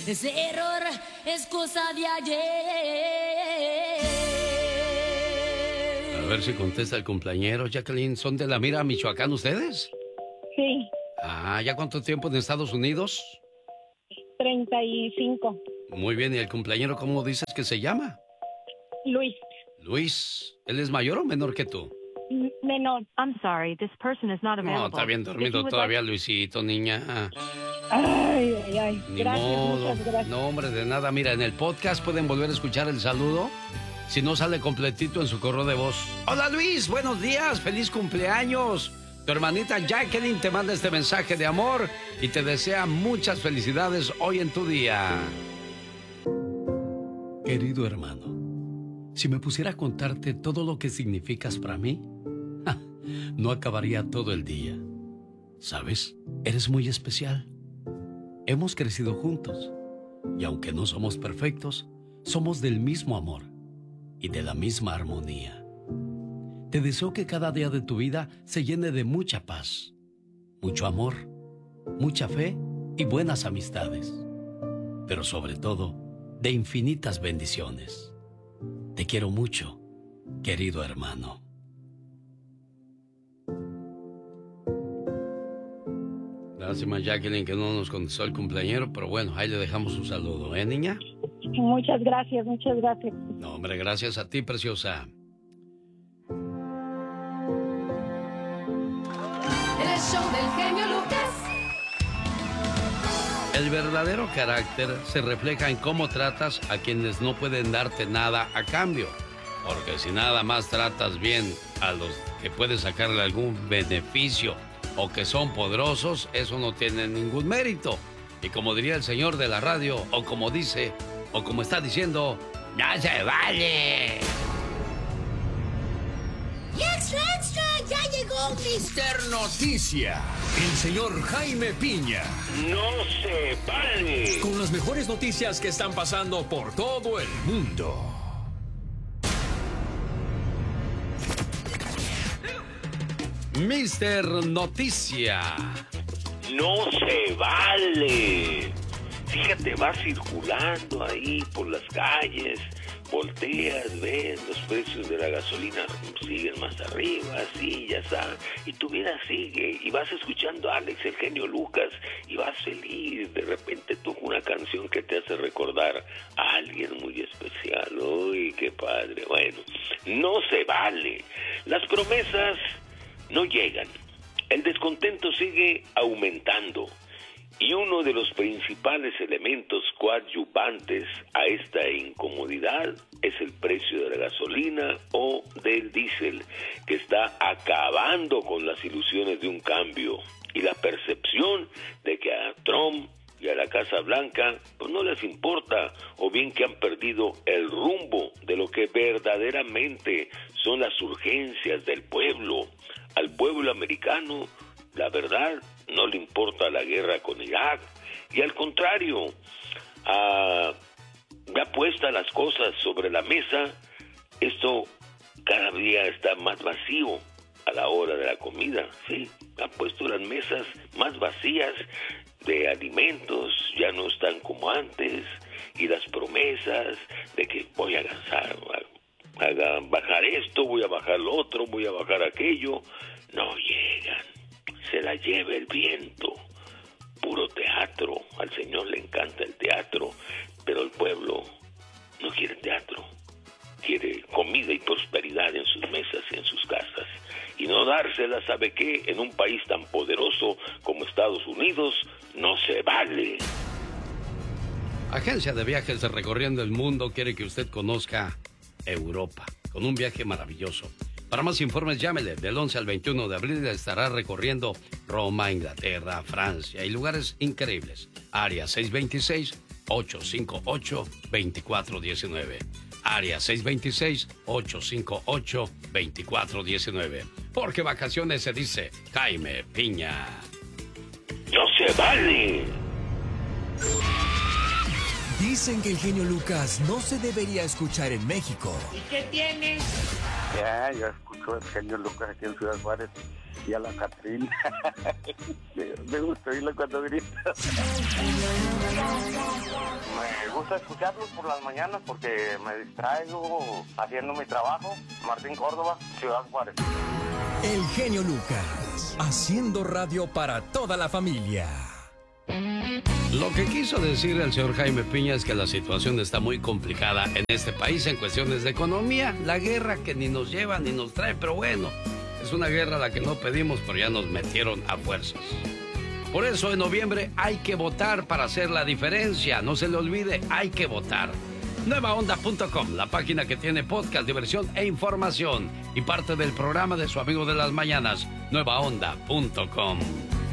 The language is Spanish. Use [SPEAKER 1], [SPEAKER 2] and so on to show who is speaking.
[SPEAKER 1] ese error es cosa de ayer.
[SPEAKER 2] A ver si contesta el cumpleañero. Jacqueline, ¿son de La Mira, Michoacán ustedes?
[SPEAKER 3] Sí.
[SPEAKER 2] Ah, ¿ya cuánto tiempo en Estados Unidos?
[SPEAKER 3] 35.
[SPEAKER 2] Muy bien, ¿y el cumpleañero cómo dices que se llama?
[SPEAKER 3] Luis.
[SPEAKER 2] Luis, ¿él es mayor o menor que tú?
[SPEAKER 3] Menor.
[SPEAKER 4] I'm sorry, this person is not available.
[SPEAKER 2] No, está bien dormido todavía, Luisito, niña.
[SPEAKER 3] Ay.
[SPEAKER 2] Ni
[SPEAKER 3] Gracias,
[SPEAKER 2] modo.
[SPEAKER 3] muchas gracias.
[SPEAKER 2] No, hombre, de nada. Mira, en el podcast pueden volver a escuchar el saludo. Si no sale completito en su correo de voz. Hola, Luis, buenos días, feliz cumpleaños. Tu hermanita Jacqueline te manda este mensaje de amor y te desea muchas felicidades hoy en tu día. Querido hermano, si me pusiera a contarte todo lo que significas para mí, no acabaría todo el día. ¿Sabes? Eres muy especial. Hemos crecido juntos y aunque no somos perfectos, somos del mismo amor y de la misma armonía. Te deseo que cada día de tu vida se llene de mucha paz, mucho amor, mucha fe y buenas amistades, pero sobre todo, de infinitas bendiciones. Te quiero mucho, querido hermano. Lástima, Jacqueline, que no nos contestó el cumpleañero, pero bueno, ahí le dejamos un saludo, ¿eh, niña?
[SPEAKER 3] Muchas gracias, muchas gracias.
[SPEAKER 2] No, hombre, gracias a ti, preciosa.
[SPEAKER 1] El show del genio Lucas.
[SPEAKER 2] El verdadero carácter se refleja en cómo tratas a quienes no pueden darte nada a cambio. Porque si nada más tratas bien a los que pueden sacarle algún beneficio o que son poderosos, eso no tiene ningún mérito. Y como diría el señor de la radio, o como dice, o como está diciendo, ¡no se vale!
[SPEAKER 1] ¡Y extra, extra! ¡Ya llegó
[SPEAKER 5] Mister Noticia, el señor Jaime Piña.
[SPEAKER 6] ¡No se vale!
[SPEAKER 5] Con las mejores noticias que están pasando por todo el mundo.
[SPEAKER 2] Mister Noticia.
[SPEAKER 6] ¡No se vale! Fíjate, vas circulando ahí por las calles, volteas, ves los precios de la gasolina siguen más arriba, así, ya está, y tu vida sigue, y vas escuchando a Alex, el genio Lucas, y vas feliz, de repente toca una canción que te hace recordar a alguien muy especial. ¡Uy, qué padre! Bueno, no se vale. Las promesas no llegan. El descontento sigue aumentando. Y uno de los principales elementos coadyuvantes a esta incomodidad es el precio de la gasolina o del diésel, que está acabando con las ilusiones de un cambio y la percepción de que a Trump y a la Casa Blanca pues no les importa, o bien que han perdido el rumbo de lo que verdaderamente son las urgencias del pueblo. Al pueblo americano, la verdad, no le importa la guerra con Irak, y al contrario, ya puesta las cosas sobre la mesa, esto cada día está más vacío a la hora de la comida, sí, ha puesto las mesas más vacías de alimentos, ya no están como antes, y las promesas de que voy a bajar esto, voy a bajar lo otro, voy a bajar aquello, no llegan. Se la lleva el viento, puro teatro. Al Señor le encanta el teatro, pero el pueblo no quiere teatro, quiere comida y prosperidad en sus mesas y en sus casas, y no dársela, ¿sabe qué? En un país tan poderoso como Estados Unidos, no se vale.
[SPEAKER 2] Agencia de Viajes de Recorriendo el Mundo quiere que usted conozca Europa, con un viaje maravilloso. Para más informes, llámele. Del 11 al 21 de abril estará recorriendo Roma, Inglaterra, Francia y lugares increíbles. Área 626-858-2419. Área 626-858-2419. Porque vacaciones se dice Jaime Piña.
[SPEAKER 6] ¡No se vale!
[SPEAKER 5] Dicen que el genio Lucas no se debería escuchar en México.
[SPEAKER 1] ¿Y qué tiene?
[SPEAKER 7] Ya, yo escucho el genio Lucas aquí en Ciudad Juárez y a la Catrina. Me gusta oírla cuando grita. gusta escucharlos por las mañanas porque me distraigo haciendo mi trabajo. Martín Córdoba, Ciudad Juárez.
[SPEAKER 5] El genio Lucas, haciendo radio para toda la familia.
[SPEAKER 2] Lo que quiso decir el señor Jaime Piña es que la situación está muy complicada en este país en cuestiones de economía. La guerra que ni nos lleva ni nos trae, pero bueno, es una guerra a la que no pedimos, pero ya nos metieron a fuerzas. Por eso en noviembre hay que votar para hacer la diferencia. No se le olvide, hay que votar. Nuevaonda.com, la página que tiene podcast, diversión e información. Y parte del programa de su amigo de las mañanas, nuevaonda.com.